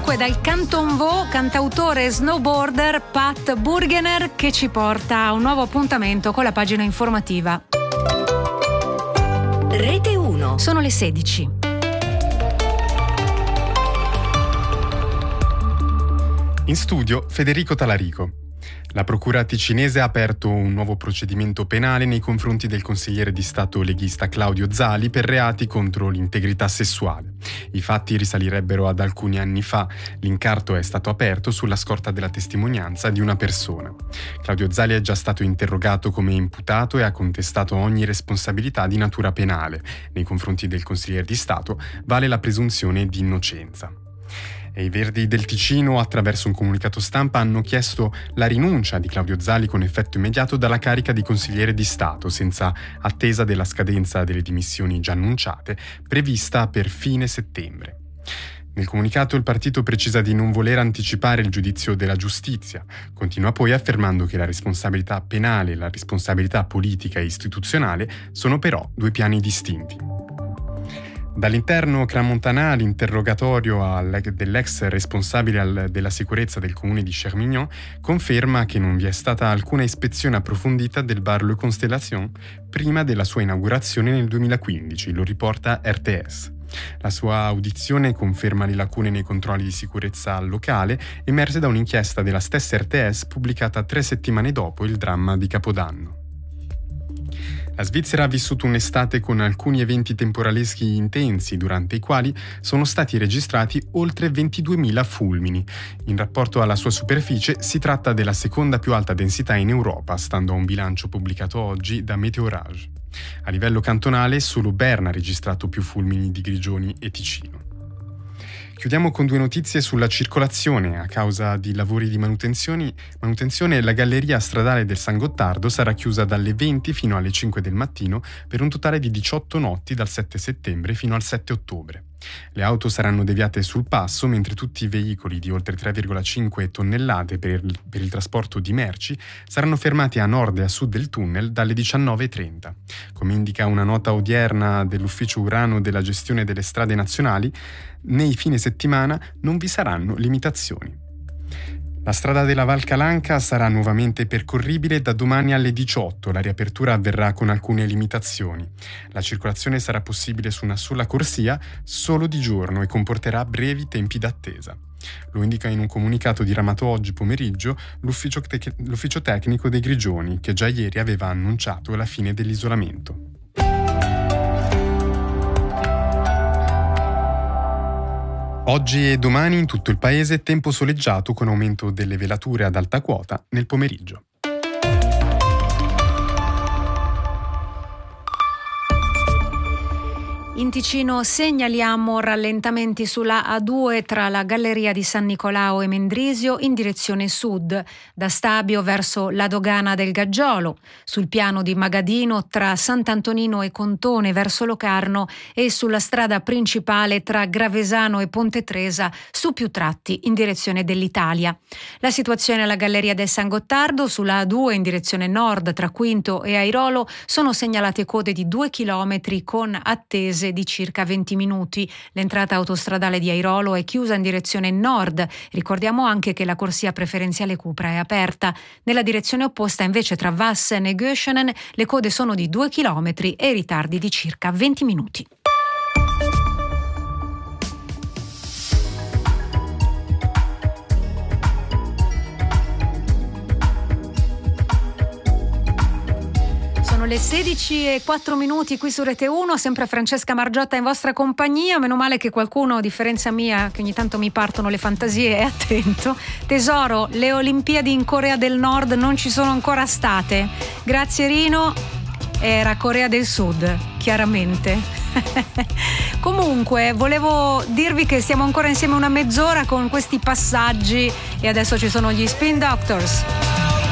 dunque dal Canton Vaud, cantautore e snowboarder Pat Burgener, che ci porta a un nuovo appuntamento con la pagina informativa. Rete 1. Sono le 16. In studio Federico Talarico. La procura ticinese ha aperto un nuovo procedimento penale nei confronti del consigliere di Stato leghista Claudio Zali per reati contro l'integrità sessuale. I fatti risalirebbero ad alcuni anni fa. L'incarto è stato aperto sulla scorta della testimonianza di una persona. Claudio Zali è già stato interrogato come imputato e ha contestato ogni responsabilità di natura penale. Nei confronti del consigliere di Stato vale la presunzione di innocenza. E i Verdi del Ticino, attraverso un comunicato stampa, hanno chiesto la rinuncia di Claudio Zali con effetto immediato dalla carica di consigliere di Stato, senza attesa della scadenza delle dimissioni già annunciate, prevista per fine settembre. Nel comunicato il partito precisa di non voler anticipare il giudizio della giustizia. Continua poi affermando che la responsabilità penale e la responsabilità politica e istituzionale sono però due piani distinti. Dall'interno Crans-Montana l'interrogatorio dell'ex responsabile della sicurezza del comune di Chermignon conferma che non vi è stata alcuna ispezione approfondita del bar Le Constellation prima della sua inaugurazione nel 2015, lo riporta RTS. La sua audizione conferma le lacune nei controlli di sicurezza locale emerse da un'inchiesta della stessa RTS pubblicata 3 settimane dopo il dramma di Capodanno. La Svizzera ha vissuto un'estate con alcuni eventi temporaleschi intensi, durante i quali sono stati registrati oltre 22.000 fulmini. In rapporto alla sua superficie si tratta della seconda più alta densità in Europa, stando a un bilancio pubblicato oggi da Meteorage. A livello cantonale solo Berna ha registrato più fulmini di Grigioni e Ticino. Chiudiamo con 2 notizie sulla circolazione. A causa di lavori di manutenzione, la galleria stradale del San Gottardo sarà chiusa dalle 20 fino alle 5 del mattino per un totale di 18 notti dal 7 settembre fino al 7 ottobre. Le auto saranno deviate sul passo, mentre tutti i veicoli di oltre 3,5 tonnellate per il trasporto di merci saranno fermati a nord e a sud del tunnel dalle 19.30. Come indica una nota odierna dell'Ufficio Urano della gestione delle strade nazionali, nei fine settimana non vi saranno limitazioni. La strada della Val Calanca sarà nuovamente percorribile da domani alle 18. La riapertura avverrà con alcune limitazioni. La circolazione sarà possibile su una sola corsia solo di giorno e comporterà brevi tempi d'attesa. Lo indica in un comunicato diramato oggi pomeriggio l'ufficio tecnico dei Grigioni, che già ieri aveva annunciato la fine dell'isolamento. Oggi e domani in tutto il paese tempo soleggiato con aumento delle velature ad alta quota nel pomeriggio. In Ticino segnaliamo rallentamenti sulla A2 tra la galleria di San Nicolao e Mendrisio in direzione sud, da Stabio verso la dogana del Gaggiolo, sul piano di Magadino tra Sant'Antonino e Contone verso Locarno e sulla strada principale tra Gravesano e Ponte Tresa su più tratti in direzione dell'Italia. La situazione alla galleria del San Gottardo sulla A2 in direzione nord tra Quinto e Airolo sono segnalate code di 2 chilometri con attese di circa 20 minuti. L'entrata autostradale di Airolo è chiusa in direzione nord. Ricordiamo anche che la corsia preferenziale Cupra è aperta. Nella direzione opposta invece tra Vassen e Göschenen le code sono di 2 chilometri e ritardi di circa 20 minuti. Sono le 16:04 qui su Rete 1, sempre Francesca Margiotta in vostra compagnia. Meno male che qualcuno, a differenza mia, che ogni tanto mi partono le fantasie, è attento. Tesoro, le Olimpiadi in Corea del Nord non ci sono ancora state. Grazie Rino, era Corea del Sud, chiaramente. Comunque, volevo dirvi che stiamo ancora insieme una mezz'ora con questi passaggi e adesso ci sono gli Spin Doctors.